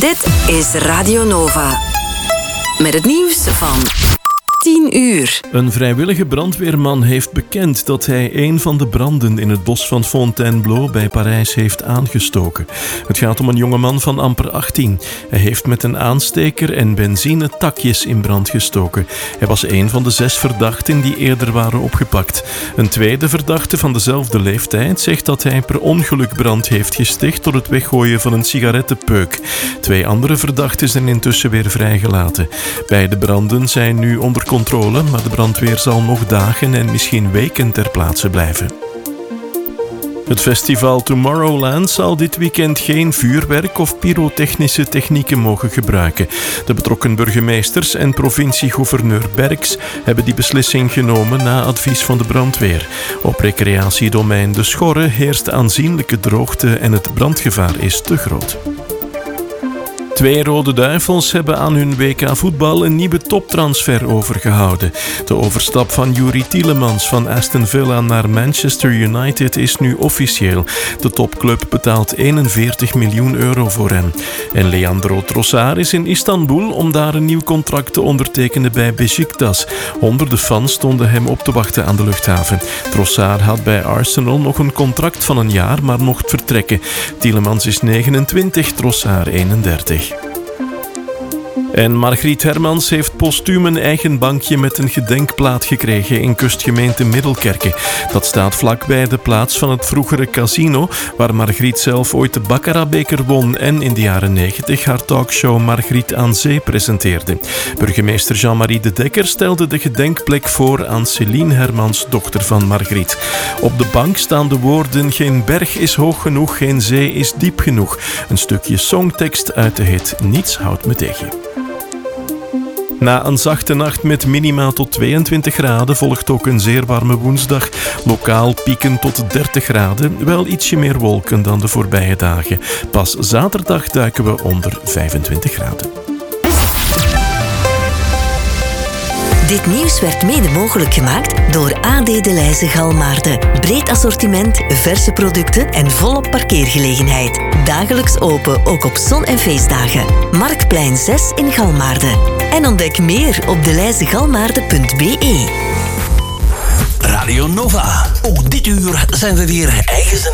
Dit is Radio Nova. Met het nieuws van 10 uur. Een vrijwillige brandweerman heeft bekend dat hij een van de branden in het bos van Fontainebleau bij Parijs heeft aangestoken. Het gaat om een jongeman van amper 18. Hij heeft met een aansteker en benzine takjes in brand gestoken. Hij was een van de 6 verdachten die eerder waren opgepakt. Een tweede verdachte van dezelfde leeftijd zegt dat hij per ongeluk brand heeft gesticht door het weggooien van een sigarettenpeuk. 2 andere verdachten zijn intussen weer vrijgelaten. Beide branden zijn nu onder controle, maar de brandweer zal nog dagen en misschien weken ter plaatse blijven. Het festival Tomorrowland zal dit weekend geen vuurwerk of pyrotechnische technieken mogen gebruiken. De betrokken burgemeesters en provincie-gouverneur Berks hebben die beslissing genomen na advies van de brandweer. Op recreatiedomein De Schorre heerst aanzienlijke droogte en het brandgevaar is te groot. 2 Rode Duivels hebben aan hun WK-voetbal een nieuwe toptransfer overgehouden. De overstap van Youri Tielemans van Aston Villa naar Manchester United is nu officieel. De topclub betaalt 41 miljoen euro voor hem. En Leandro Trossard is in Istanbul om daar een nieuw contract te ondertekenen bij Beşiktaş. Honderden fans stonden hem op te wachten aan de luchthaven. Trossard had bij Arsenal nog een contract van een jaar, maar mocht vertrekken. Tielemans is 29, Trossard 31. En Margriet Hermans heeft postuum een eigen bankje met een gedenkplaat gekregen in kustgemeente Middelkerke. Dat staat vlakbij de plaats van het vroegere casino, waar Margriet zelf ooit de Baccarat-beker won en in de jaren 90 haar talkshow Margriet aan Zee presenteerde. Burgemeester Jean-Marie de Dekker stelde de gedenkplek voor aan Céline Hermans, dochter van Margriet. Op de bank staan de woorden: geen berg is hoog genoeg, geen zee is diep genoeg. Een stukje songtekst uit de hit Niets houdt me tegen. Na een zachte nacht met minima tot 22 graden volgt ook een zeer warme woensdag. Lokaal pieken tot 30 graden, wel ietsje meer wolken dan de voorbije dagen. Pas zaterdag duiken we onder 25 graden. Dit nieuws werd mede mogelijk gemaakt door AD De Leyse Galmaarden. Breed assortiment, verse producten en volop parkeergelegenheid. Dagelijks open, ook op zon- en feestdagen. Marktplein 6 in Galmaarden. En ontdek meer op deleysegalmaarden.be. Radio Nova. Ook dit uur zijn we weer eigen